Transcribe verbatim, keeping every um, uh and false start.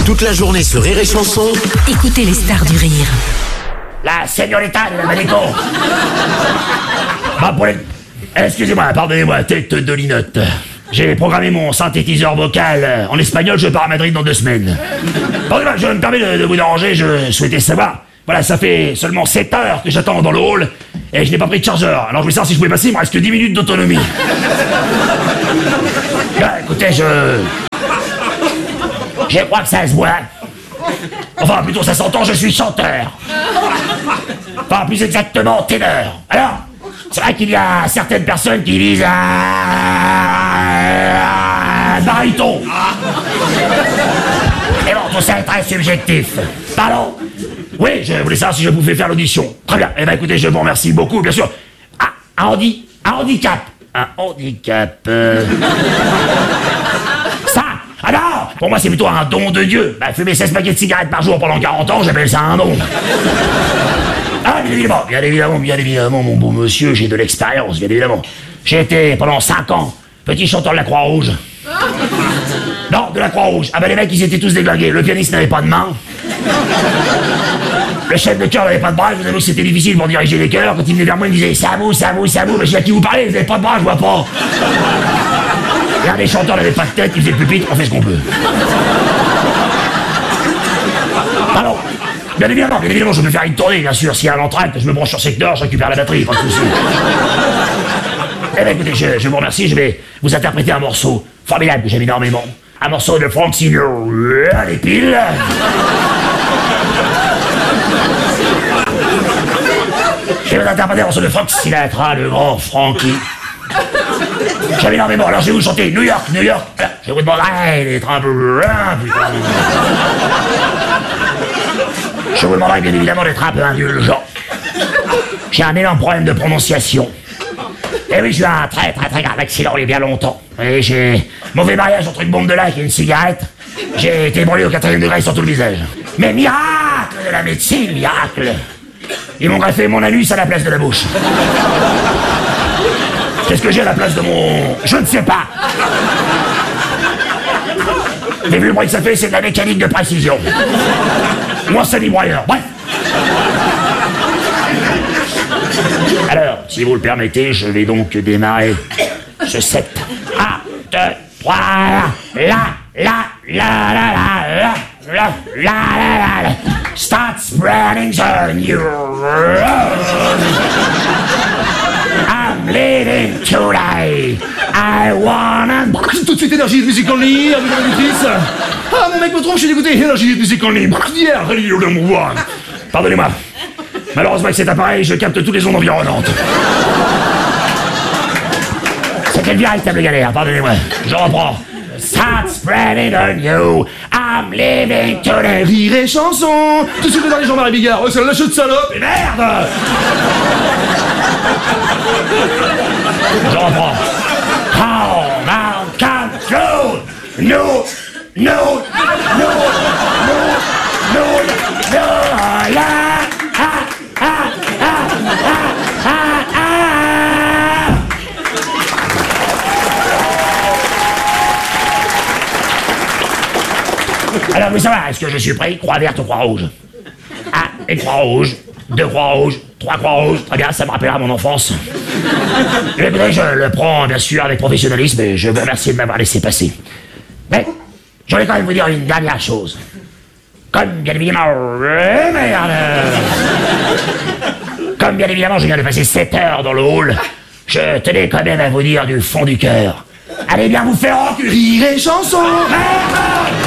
Toute la journée sur Rire et Chanson. Écoutez les stars du rire. La señorita de la Manico. Bah pour les... Excusez-moi, pardonnez-moi, tête de linotte. J'ai programmé mon synthétiseur vocal en espagnol, je pars à Madrid dans deux semaines. Pardonnez-moi, je me permets de, de vous déranger, je souhaitais savoir. Voilà, ça fait seulement sept heures que j'attends dans le hall et je n'ai pas pris de chargeur. Alors je voulais savoir si je pouvais passer, il me reste que dix minutes d'autonomie. Bah écoutez, je... Je crois que ça se voit. Enfin, plutôt ça s'entend, je suis chanteur. Enfin, plus exactement, ténor. Alors, c'est vrai qu'il y a certaines personnes qui disent un baryton. Mais bon, tout ça est très subjectif. Pardon? Oui, je voulais savoir si je pouvais faire l'audition. Très bien. Eh ben, écoutez, je vous remercie beaucoup, bien sûr. Ah, un handi... Un handicap. Un handicap... Euh... Ça! Ah non! Pour moi, c'est plutôt un don de Dieu. Bah, fumer seize paquets de cigarettes par jour pendant quarante ans, j'appelle ça un don. Ah, bien évidemment, bien évidemment, bien évidemment, mon beau monsieur, j'ai de l'expérience, bien évidemment. J'ai été, pendant cinq ans, petit chanteur de la Croix-Rouge. Non, de la Croix-Rouge. Ah bah les mecs, ils étaient tous déglingués. Le pianiste n'avait pas de main. Le chef de chœur n'avait pas de bras. Je vous avoue que c'était difficile pour diriger les chœurs. Quand il venait vers moi, il me disait « Ça vous, ça vous, ça vous ». Mais je dis « À qui vous parlez? Vous n'avez pas de bras, je vois pas ». Et un des chanteurs n'avait pas de tête, il faisait le pupitre, on fait ce qu'on peut. Pardon. Bien évidemment, bien évidemment, je peux faire une tournée, bien sûr. S'il y a un entracte, je me branche sur secteur, je récupère la batterie, pas de soucis. Eh bien, écoutez, je, je vous remercie, je vais vous interpréter un morceau formidable que j'aime énormément. Un morceau de Frank Sinatra, les piles. Je vais vous interpréter un morceau de Frank Sinatra, le grand Frankie. J'aime énormément, alors je vais vous chanter New York, New York. Je vous demanderai d'être un peu... Je vous demanderai bien évidemment d'être un peu indulgent. J'ai un énorme problème de prononciation. Et oui, j'ai eu un très très très grave accident il y a bien longtemps. Et j'ai mauvais mariage entre une bombe de lac et une cigarette. J'ai été brûlé au quatrième degré sur tout le visage. Mais miracle de la médecine, miracle. Ils m'ont greffé mon anus à la place de la bouche. Qu'est-ce que j'ai à la place de mon... Je ne sais pas. Mais vu le bruit que ça fait, c'est de la mécanique de précision. Moi, c'est du broyeur. Bref. Alors, si vous le permettez, je vais donc démarrer ce set. Un, deux, trois, la, la, la, la, la, la, la, la, la, la. Start spreading the news. I'm leaving today. I wanna... Tout de suite, énergie, musique en ligne, avec la auditrice. Ah, mon mec me trompe, je suis dégoûté. Énergie, musique en ligne. Hier, Pardonnez-moi. Malheureusement, avec cet appareil, je capte toutes les ondes environnantes. C'était une véritable galère, pardonnez-moi. Je reprends. Start spreading the news. I'm leaving today. Rire et Chanson. Tout de suite dans les Jean-Marie Bigard. Oh, c'est la chute salope. Et merde. Je reprends. Come on, come through. No, no, no, no, no, no, la, ah, ah, ah, ah, ah, ah. Alors, vous savez, est-ce que je suis prêt? Croix verte ou croix rouge? Ah, une croix rouge, deux croix rouges, trois croix rouges. Très bien, ça me rappellera mon enfance. Et écoutez, je le prends bien sûr avec professionnalisme et je vous remercie de m'avoir laissé passer. Mais je voulais quand même vous dire une dernière chose. Comme bien évidemment... Euh, merde. Comme bien évidemment je viens de passer sept heures dans le hall, je tenais quand même à vous dire du fond du cœur. Allez bien vous faire enculer. Rire et Chanson. Merde.